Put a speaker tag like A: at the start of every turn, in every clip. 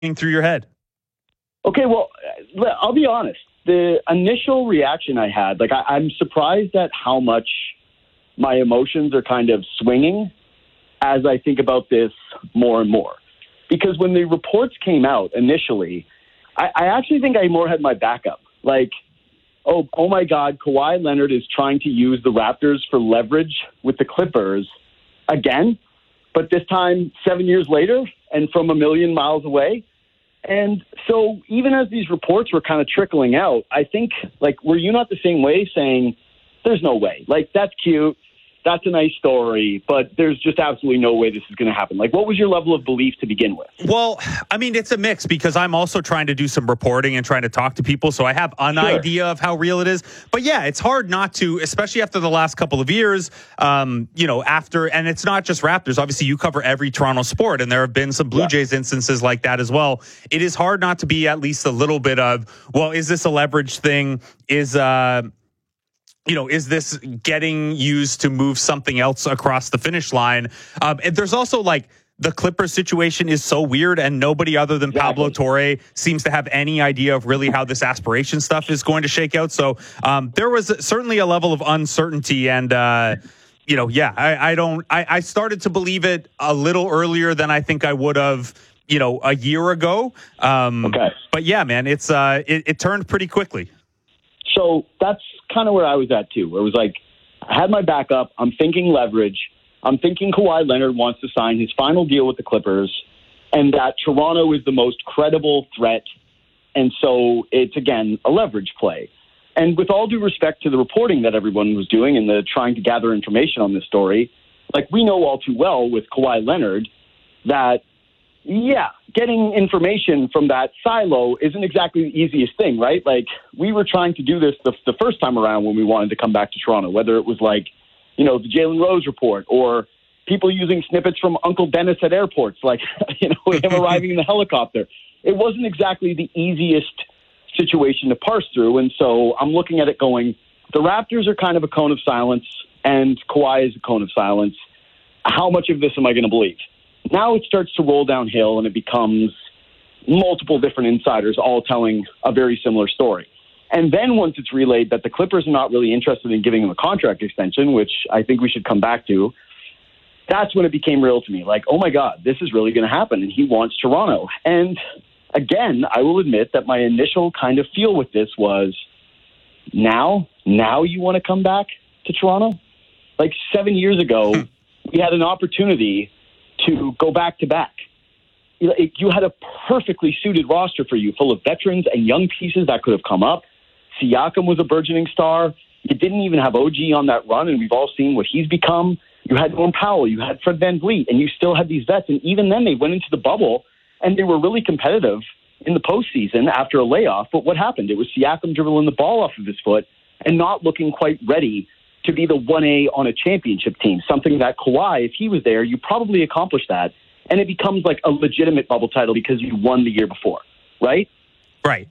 A: through your head?
B: Okay, well, I'll be honest. The initial reaction I had, like, I'm surprised at how much my emotions are kind of swinging as I think about this more and more. Because when the reports came out initially, I actually think I more had my backup. Like, oh my God, Kawhi Leonard is trying to use the Raptors for leverage with the Clippers again, but this time 7 years later and from a million miles away. And so even as these reports were kind of trickling out, I think, like, were you not the same way, saying there's no way? Like, that's cute. That's a nice story, but there's just absolutely no way this is going to happen. Like, what was your level of belief to begin with?
A: Well, I mean, it's a mix because I'm also trying to do some reporting and trying to talk to people. So I have an idea of how real it is. But yeah, it's hard not to, especially after the last couple of years, and it's not just Raptors. Obviously, you cover every Toronto sport, and there have been some Blue Jays instances like that as well. It is hard not to be at least a little bit of, well, is this a leverage thing? Is this getting used to move something else across the finish line? And there's also, like, the Clippers situation is so weird, and nobody other than Pablo Torre seems to have any idea of really how this aspiration stuff is going to shake out. So there was certainly a level of uncertainty, and I started to believe it a little earlier than I think I would have, a year ago. But yeah, man, it turned pretty quickly.
B: So that's kind of where I was at, too. Where it was like, I had my backup. I'm thinking leverage. I'm thinking Kawhi Leonard wants to sign his final deal with the Clippers, and that Toronto is the most credible threat. And so it's, again, a leverage play. And with all due respect to the reporting that everyone was doing and the trying to gather information on this story, like, we know all too well with Kawhi Leonard that, getting information from that silo isn't exactly the easiest thing, right? Like, we were trying to do this the first time around when we wanted to come back to Toronto, whether it was like, the Jalen Rose report or people using snippets from Uncle Dennis at airports, like, him arriving in the helicopter. It wasn't exactly the easiest situation to parse through. And so I'm looking at it going, the Raptors are kind of a cone of silence and Kawhi is a cone of silence. How much of this am I going to believe? Now it starts to roll downhill and it becomes multiple different insiders all telling a very similar story. And then once it's relayed that the Clippers are not really interested in giving him a contract extension, which I think we should come back to, that's when it became real to me. Like, oh my God, this is really going to happen. And he wants Toronto. And again, I will admit that my initial kind of feel with this was, now you want to come back to Toronto? Like 7 years ago, we had an opportunity to go back to back. You had a perfectly suited roster for you, full of veterans and young pieces that could have come up. Siakam was a burgeoning star. You didn't even have OG on that run, and we've all seen what he's become. You had Norm Powell, you had Fred VanVleet, and you still had these vets. And even then, they went into the bubble, and they were really competitive in the postseason after a layoff. But what happened? It was Siakam dribbling the ball off of his foot and not looking quite ready to be the 1A on a championship team, something that Kawhi, if he was there, you probably accomplished that. And it becomes like a legitimate bubble title because you won the year before, right?
A: Right.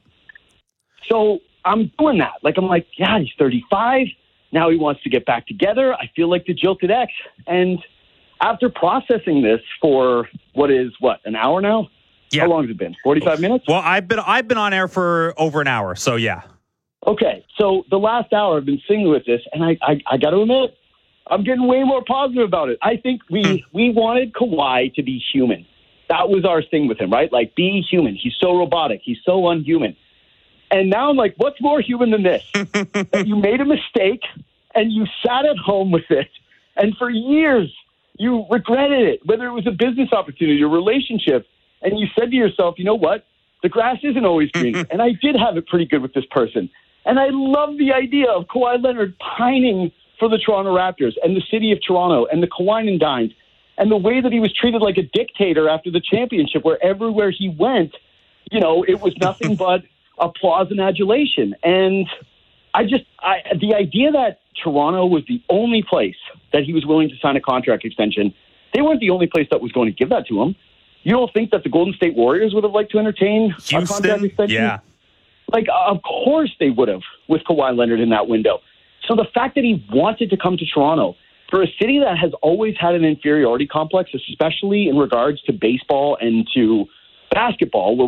B: So I'm doing that. Like, I'm like, yeah, he's 35. Now he wants to get back together. I feel like the jilted ex. And after processing this for an hour now?
A: Yeah.
B: How long has it been? 45 minutes?
A: Well, I've been on air for over an hour, so yeah.
B: Okay, so the last hour I've been singing with this, and I got to admit, I'm getting way more positive about it. I think we wanted Kawhi to be human. That was our thing with him, right? Like, be human. He's so robotic. He's so unhuman. And now I'm like, what's more human than this? That you made a mistake, and you sat at home with it, and for years you regretted it, whether it was a business opportunity or relationship, and you said to yourself, you know what? The grass isn't always green, and I did have it pretty good with this person. And I love the idea of Kawhi Leonard pining for the Toronto Raptors and the city of Toronto and the Kawhi and Dines and the way that he was treated like a dictator after the championship, where everywhere he went, it was nothing but applause and adulation. And the idea that Toronto was the only place that he was willing to sign a contract extension, they weren't the only place that was going to give that to him. You don't think that the Golden State Warriors would have liked to entertain a contract extension?
A: Yeah.
B: Like, of course they would have with Kawhi Leonard in that window. So the fact that he wanted to come to Toronto, for a city that has always had an inferiority complex, especially in regards to baseball and to basketball, where